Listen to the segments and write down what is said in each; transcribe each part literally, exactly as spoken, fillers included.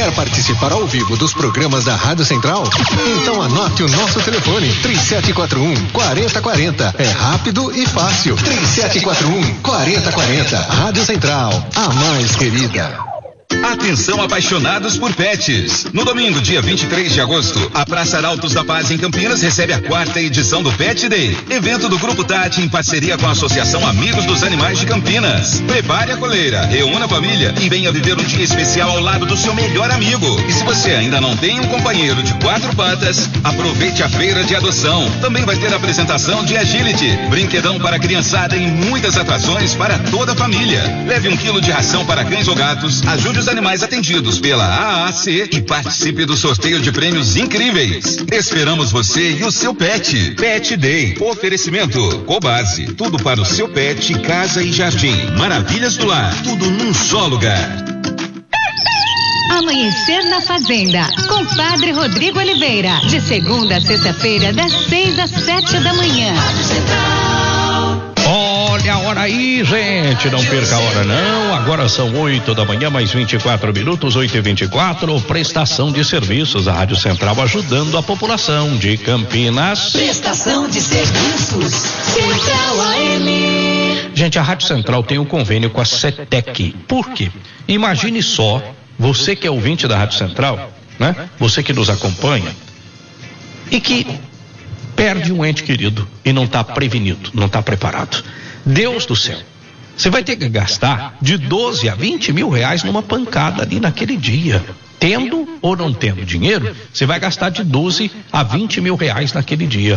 Quer participar ao vivo dos programas da Rádio Central? Então anote o nosso telefone: três sete quatro um, quatro zero quatro zero. É rápido e fácil. três sete quatro um, quatro zero quatro zero. Rádio Central, a mais querida. Atenção, apaixonados por pets. No domingo, dia vinte e três de agosto, a Praça Arautos da Paz em Campinas recebe a quarta edição do Pet Day, evento do Grupo Tati em parceria com a Associação Amigos dos Animais de Campinas. Prepare a coleira, reúna a família e venha viver um dia especial ao lado do seu melhor amigo. E se você ainda não tem um companheiro de quatro patas, aproveite a feira de adoção. Também vai ter apresentação de agility, brinquedão para criançada e muitas atrações para toda a família. Leve um quilo de ração para cães ou gatos, ajude os animais atendidos pela A A C e participe do sorteio de prêmios incríveis. Esperamos você e o seu pet. Pet Day. Oferecimento Cobase. Tudo para o seu pet, casa e jardim. Maravilhas do lar. Tudo num só lugar. Amanhecer na Fazenda, com Padre Rodrigo Oliveira. De segunda a sexta-feira, das seis às sete da manhã. Olha a hora aí, gente, não perca a hora não, agora são oito da manhã, mais vinte e quatro minutos, oito e vinte e quatro, prestação de serviços, a Rádio Central ajudando a população de Campinas. Prestação de serviços, Central A M. Gente, a Rádio Central tem um convênio com a CETEC, por quê? Imagine só, você que é ouvinte da Rádio Central, né? Você que nos acompanha e que perde um ente querido e não está prevenido, não está preparado. Deus do céu, você vai ter que gastar de doze a vinte mil reais numa pancada ali naquele dia. Tendo ou não tendo dinheiro, você vai gastar de doze a vinte mil reais naquele dia.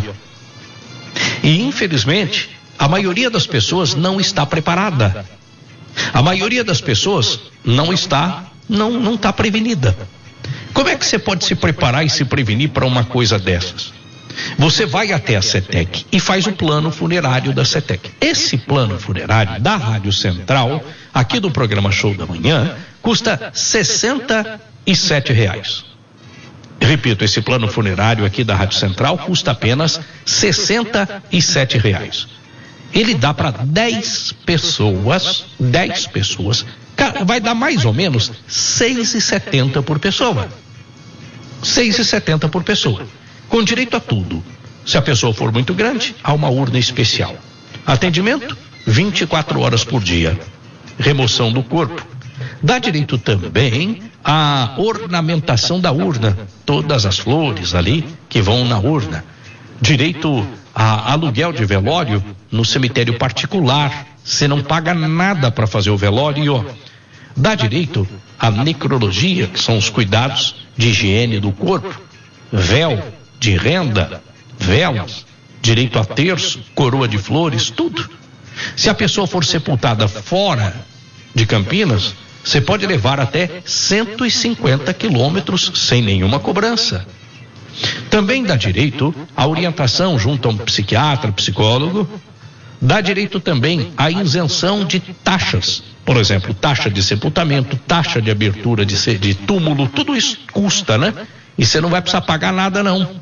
E infelizmente, a maioria das pessoas não está preparada. A maioria das pessoas não está, não, não está prevenida. Como é que você pode se preparar e se prevenir para uma coisa dessas? Você vai até a CETEC e faz o plano funerário da CETEC. Esse plano funerário da Rádio Central, aqui do programa Show da Manhã, custa sessenta e sete reais. Repito, esse plano funerário aqui da Rádio Central custa apenas sessenta e sete reais. Ele dá para dez pessoas, dez pessoas, vai dar mais ou menos seis e setenta por pessoa. seis e setenta por pessoa. Com direito a tudo. Se a pessoa for muito grande, há uma urna especial. Atendimento, vinte e quatro horas por dia. Remoção do corpo. Dá direito também à ornamentação da urna. Todas as flores ali que vão na urna. Direito a aluguel de velório no cemitério particular. Você não paga nada para fazer o velório. Dá direito à necrologia, que são os cuidados de higiene do corpo. Véu de renda, velas, direito a terço, coroa de flores, tudo. Se a pessoa for sepultada fora de Campinas, você pode levar até cento e cinquenta quilômetros sem nenhuma cobrança. Também dá direito à orientação junto a um psiquiatra, psicólogo. Dá direito também à isenção de taxas. Por exemplo, taxa de sepultamento, taxa de abertura de, de túmulo, tudo isso custa, né? E você não vai precisar pagar nada, não.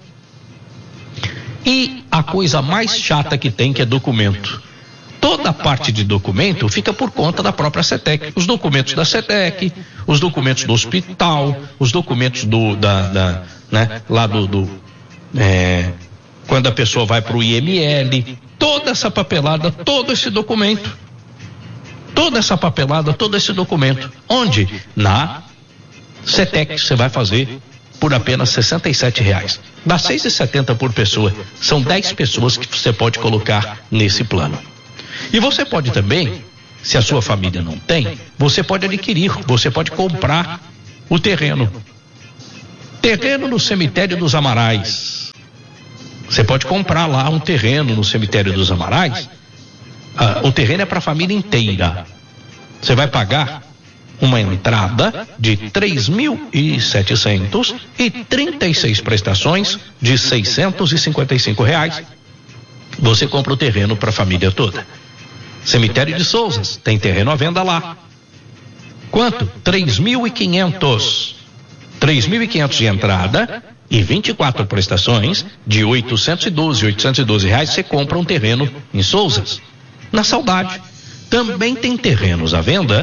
E a coisa mais chata que tem, que é documento. Toda a parte de documento fica por conta da própria CETEC. Os documentos da CETEC, os documentos do hospital, os documentos do, da, da né, lá do, do é, quando a pessoa vai para o I M L, toda essa papelada, todo esse documento. Toda essa papelada, todo esse documento. Onde? Na CETEC você vai fazer por apenas sessenta e sete reais. Dá seis e setenta por pessoa. São dez pessoas que você pode colocar nesse plano. E você pode também, se a sua família não tem, você pode adquirir, você pode comprar o terreno. Terreno no cemitério dos Amarais. Você pode comprar lá um terreno no cemitério dos Amarais. Ah, o terreno é para a família inteira. Você vai pagar uma entrada de três mil e setecentos e trinta e seis prestações de seiscentos e cinquenta e cinco reais. Você compra o terreno para a família toda. Cemitério de Souzas, tem terreno à venda lá. Quanto? três mil e quinhentos. três mil e quinhentos de entrada e vinte e quatro prestações de oitocentos e doze, oitocentos e doze reais. Você compra um terreno em Souzas. Na Saudade. Também tem terrenos à venda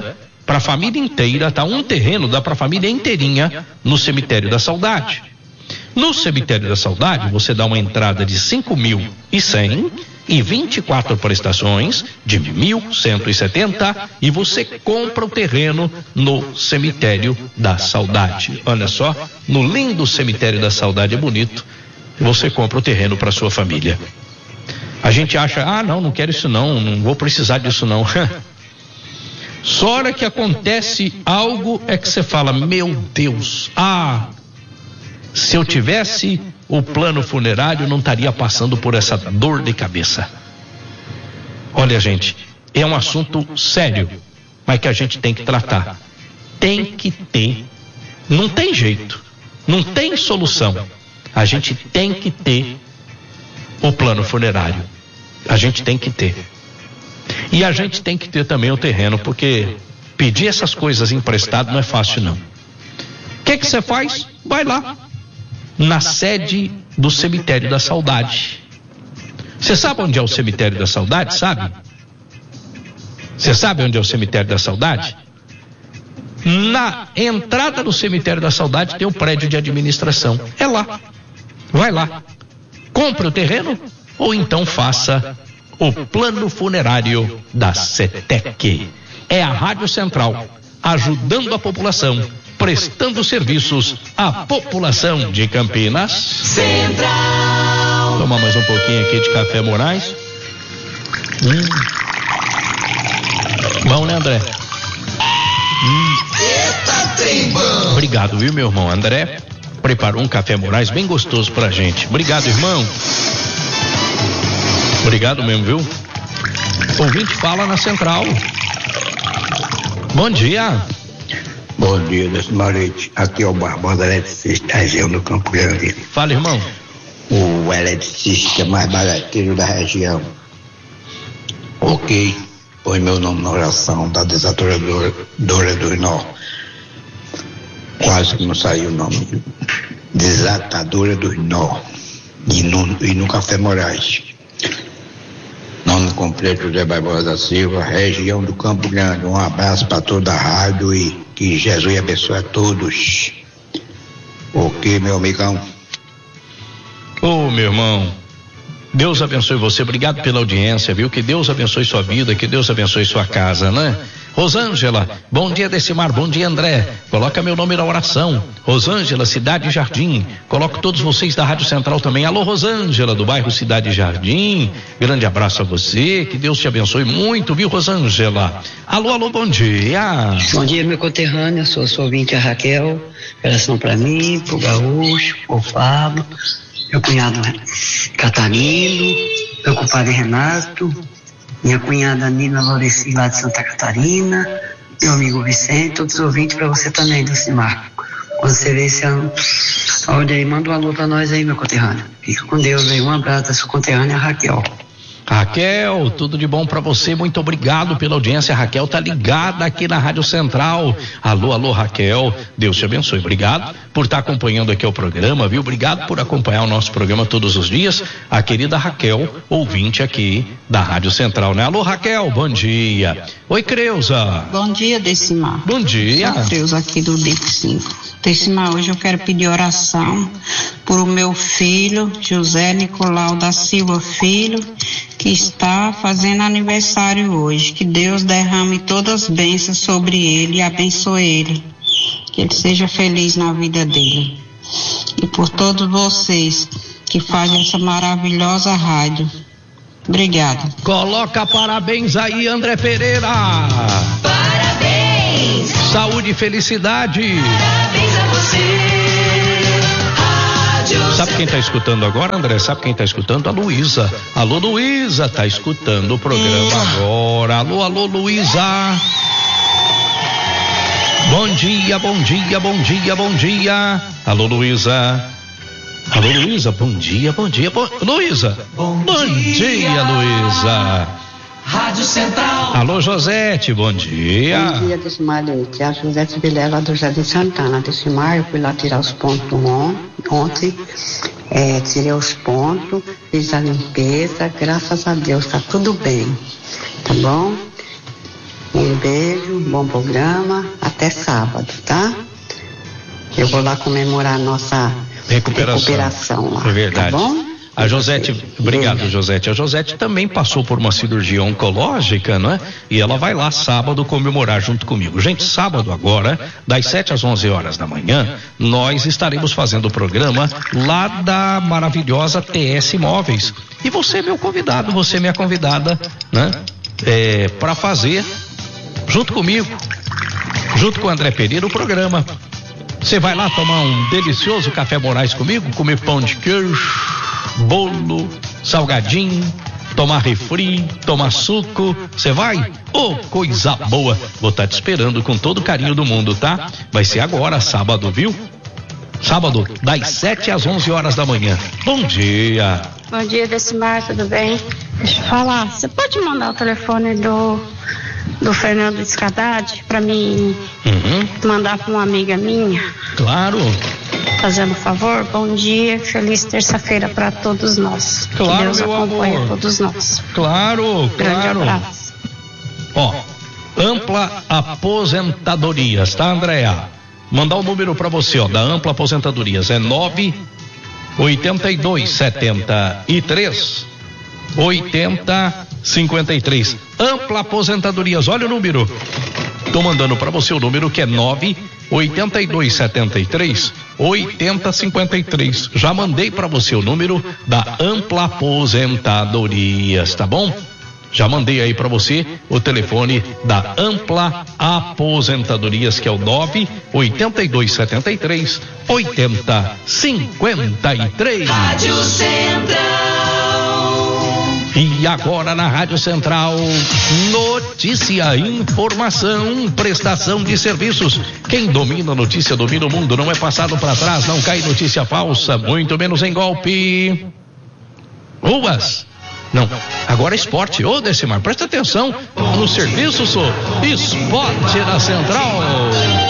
para a família inteira, tá? Um terreno dá para a família inteirinha no Cemitério da Saudade. No Cemitério da Saudade, você dá uma entrada de cinco mil e cem e vinte e quatro prestações de mil cento e setenta e você compra o terreno no Cemitério da Saudade. Olha só, no lindo Cemitério da Saudade, é bonito. Você compra o terreno para sua família. A gente acha, ah, não, não quero isso não, não vou precisar disso não. Só hora que acontece algo é que você fala, meu Deus, ah, se eu tivesse o plano funerário, não estaria passando por essa dor de cabeça. Olha, gente, é um assunto sério, mas que a gente tem que tratar. Tem que ter, não tem jeito, não tem solução. A gente tem que ter o plano funerário. A gente tem que ter. E a gente tem que ter também o terreno, porque pedir essas coisas emprestado não é fácil, não. O que que você faz? Vai lá na sede do Cemitério da Saudade. Você sabe onde é o Cemitério da Saudade, sabe? Você sabe onde é o Cemitério da Saudade? Na entrada do Cemitério da Saudade tem o prédio de administração. É lá. Vai lá. Compre o terreno ou então faça o plano funerário da CETEC. É a Rádio Central, ajudando a população, prestando serviços à população de Campinas. Central. Toma mais um pouquinho aqui de café Moraes. Hum. Bom, né, André? Hum. Eita, trem bom. Obrigado, viu, meu irmão? André preparou um café Moraes bem gostoso pra gente. Obrigado, irmão. Obrigado mesmo, viu? Ouvinte fala na Central. Bom dia. Bom dia, Desmarete. Aqui é o Barbosa Eletricista, região do Campo Grande. Fala, irmão. O eletricista mais barateiro da região. Ok, põe meu nome na oração da desatoradora dos nó. Quase que não saiu o nome. Desatadora dos nó. E no, e no Café Moraes. Nome completo, José Barbosa da Silva, região do Campo Grande. Um abraço para toda a rádio e que Jesus abençoe a todos. Ok, meu amigão. Ô, oh, meu irmão, Deus abençoe você, obrigado pela audiência, viu? Que Deus abençoe sua vida, que Deus abençoe sua casa, né? Rosângela, bom dia, Decimar, bom dia, André, coloca meu nome na oração. Rosângela, Cidade Jardim, coloco todos vocês da Rádio Central também. Alô, Rosângela, do bairro Cidade Jardim, grande abraço a você, que Deus te abençoe muito, viu, Rosângela? Alô, alô, bom dia. Bom dia, meu conterrâneo, sou sua ouvinte, a Raquel, oração pra mim, pro Gaúcho, pro Fábio, meu cunhado Catarino, meu compadre Renato, minha cunhada Nina Loreci, lá de Santa Catarina, meu amigo Vicente, todos os ouvintes para você também, Dulcimar. Quando você vê esse ano, olha aí, manda um alô para nós aí, meu conterrâneo. Fica com Deus aí, um abraço da sua conterrânea, Raquel. Raquel, tudo de bom pra você, muito obrigado pela audiência. A Raquel tá ligada aqui na Rádio Central. Alô, alô, Raquel, Deus te abençoe, obrigado por estar acompanhando aqui o programa, viu? Obrigado por acompanhar o nosso programa todos os dias. A querida Raquel, ouvinte aqui da Rádio Central, né? Alô, Raquel, bom dia. Oi, Creuza. Bom dia, Decimar. Bom dia. Sou Creuza aqui do D I P cinco. Decimar, hoje eu quero pedir oração por o meu filho, José Nicolau da Silva Filho, que está fazendo aniversário hoje. Que Deus derrame todas as bênçãos sobre ele e abençoe ele. Que ele seja feliz na vida dele. E por todos vocês que fazem essa maravilhosa rádio. Obrigada. Coloca parabéns aí, André Pereira. Parabéns. Saúde e felicidade. Parabéns a você. Rádio Sabe quem está escutando agora, André? Sabe quem está escutando? A Luísa. Alô, Luísa, está escutando o programa agora. Alô, alô, Luísa. Bom dia, bom dia, bom dia, bom dia. Alô, Luísa. Alô, Luísa, bom dia, bom dia. Bom... Luísa. Bom, bom dia, dia Luísa. Rádio Central. Alô, Josete, bom dia. Bom dia, Decimar. É a Josete Vilela do Jardim Santana. Decimar, eu fui lá tirar os pontos on, ontem, é, tirei os pontos, fiz a limpeza, graças a Deus, tá tudo bem, tá bom? Um beijo, bom programa, até sábado, tá? Eu vou lá comemorar a nossa recuperação, recuperação lá. É verdade. Tá bom? A Josete, obrigado, Josete. A Josete também passou por uma cirurgia oncológica, não é? E ela vai lá sábado comemorar junto comigo. Gente, sábado agora, das sete às onze horas da manhã, nós estaremos fazendo o programa lá da maravilhosa T S Móveis. E você é meu convidado, você é minha convidada, né? É, para fazer, junto comigo, junto com o André Pereira, o programa. Você vai lá tomar um delicioso café Moraes comigo, comer pão de queijo, bolo, salgadinho, tomar refri, tomar suco, você vai? Ô, oh, coisa boa, vou estar te esperando com todo o carinho do mundo, tá? Vai ser agora, sábado, viu? Sábado, das sete às onze horas da manhã. Bom dia. Bom dia, Decimar, tudo bem? Deixa eu falar, você pode mandar o telefone do, do Fernando Escadade pra mim uhum. mandar pra uma amiga minha? Claro. Fazendo um favor, bom dia, feliz terça-feira para todos nós. Claro, que Deus meu acompanhe amor. todos nós. Claro, Grande claro. abraço. Ó, Ampla Aposentadorias, tá, Andréa? Mandar o número para você, ó, da Ampla Aposentadorias, é nove oitenta e dois, setenta e três, oitenta, cinquenta e três. Ampla Aposentadorias, olha o número. Tô mandando para você o número que é nove oitenta e dois, setenta e três, oitenta, cinquenta e três. Já mandei para você o número da Ampla Aposentadorias, tá bom? Já mandei aí para você o telefone da Ampla Aposentadorias, que é o nove oitenta e dois, setenta e três, oitenta, cinquenta e três. Rádio Central. E agora na Rádio Central, notícia, informação, prestação de serviços. Quem domina a notícia domina o mundo, não é passado para trás, não cai notícia falsa, muito menos em golpe. Ruas. Não, agora esporte. Ô, Decimar, presta atenção no serviço, sou esporte na Central.